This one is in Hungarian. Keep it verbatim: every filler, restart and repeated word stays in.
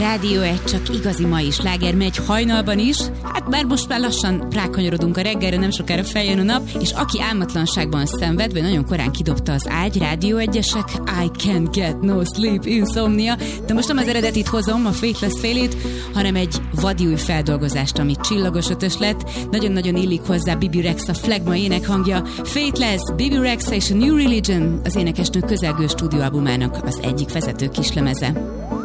Rádió egy csak igazi mai sláger megy hajnalban is, hát bár most már lassan rákanyarodunk a reggelre, nem sokára feljön a nap, és aki álmatlanságban szenved, vagy nagyon korán kidobta az ágy, Rádió egyesek, I can't get no sleep, insomnia, de most nem az eredetit hozom, a Faithless Fail-it, hanem egy vadiúj feldolgozást, ami csillagos ötös lett, nagyon-nagyon illik hozzá Bibi Rexha flagma énekhangja, Faithless, Bibi Rexha és a New Religion, az énekesnő közelgő stúdióalbumának az egyik vezető kislemeze.